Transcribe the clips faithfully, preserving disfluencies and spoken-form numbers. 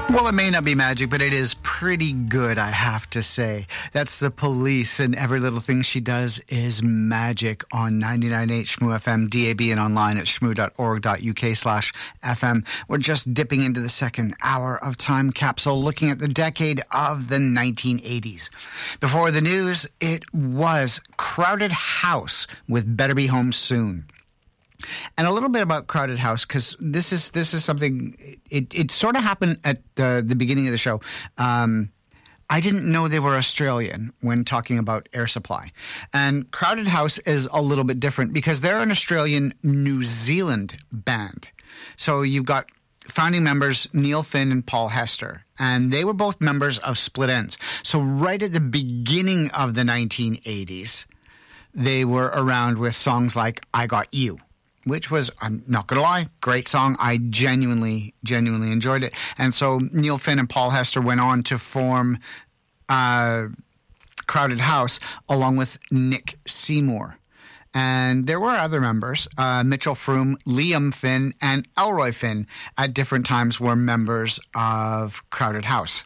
Well, it may not be magic, but it is pretty good, I have to say. That's The Police, and Every Little Thing She Does Is Magic on ninety-nine point eight Shmoo F M, D A B, and online at shmoo.org.uk slash FM. We're just dipping into the second hour of Time Capsule, looking at the decade of the nineteen eighties. Before the news, it was Crowded House with Better Be Home Soon. And a little bit about Crowded House, because this is this is something, it, it sort of happened at the, the beginning of the show. Um, I didn't know they were Australian when talking about Air Supply. And Crowded House is a little bit different because they're an Australian New Zealand band. So you've got founding members Neil Finn and Paul Hester, and they were both members of Split Enz. So right at the beginning of the nineteen eighties, they were around with songs like I Got You, which was, I'm not going to lie, great song. I genuinely, genuinely enjoyed it. And so Neil Finn and Paul Hester went on to form uh, Crowded House along with Nick Seymour. And there were other members. Uh, Mitchell Froome, Liam Finn, and Elroy Finn at different times were members of Crowded House.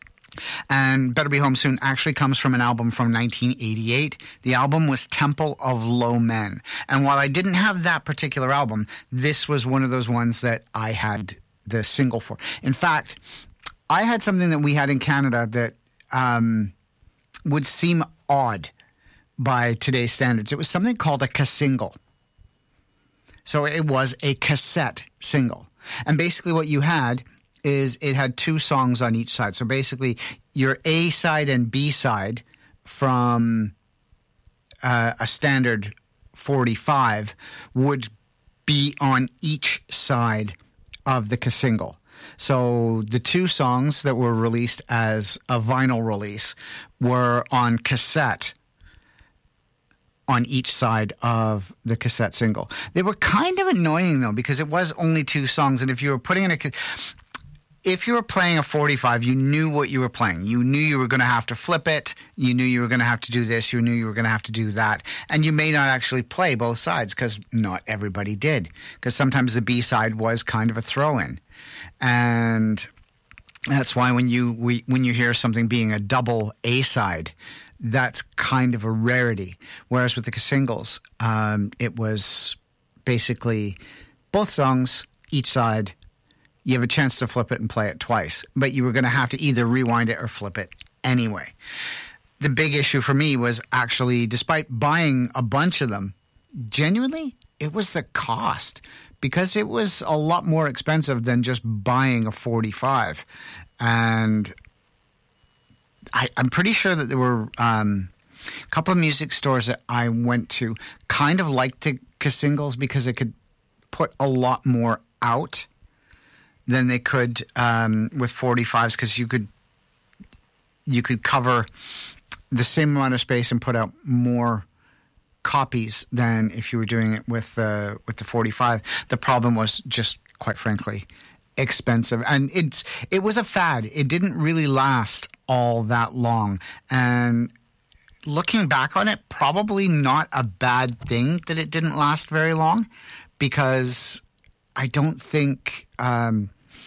And Better Be Home Soon actually comes from an album from nineteen eighty-eight. The album was Temple of Low Men. And while I didn't have that particular album, this was one of those ones that I had the single for. In fact, I had something that we had in Canada that um, would seem odd by today's standards. It was something called a casingle. So it was a cassette single. And basically what you had is it had two songs on each side. So basically your A side and B side from uh, a standard forty-five would be on each side of the casingle. So the two songs that were released as a vinyl release were on cassette on each side of the cassette single. They were kind of annoying though, because it was only two songs. And if you were putting in a... If you were playing a forty-five, you knew what you were playing. You knew you were going to have to flip it. You knew you were going to have to do this. You knew you were going to have to do that. And you may not actually play both sides because not everybody did. Because sometimes the B side was kind of a throw-in. And that's why when you we, when you hear something being a double A side, that's kind of a rarity. Whereas with the singles, um, it was basically both songs, each side. You have a chance to flip it and play it twice, but you were going to have to either rewind it or flip it anyway. The big issue for me was actually, despite buying a bunch of them, genuinely, it was the cost, because it was a lot more expensive than just buying a forty-five. And I, I'm pretty sure that there were um, a couple of music stores that I went to kind of liked the singles because it could put a lot more out than they could um, with forty-fives, because you could you could cover the same amount of space and put out more copies than if you were doing it with uh, with the forty-five. The problem was just, quite frankly, expensive, and it's it was a fad. It didn't really last all that long, and looking back on it, probably not a bad thing that it didn't last very long, because I don't think, um,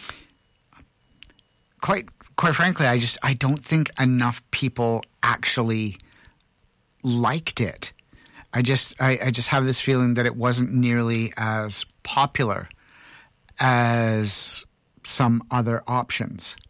quite quite frankly, I just I don't think enough people actually liked it. I just I, I just have this feeling that it wasn't nearly as popular as some other options.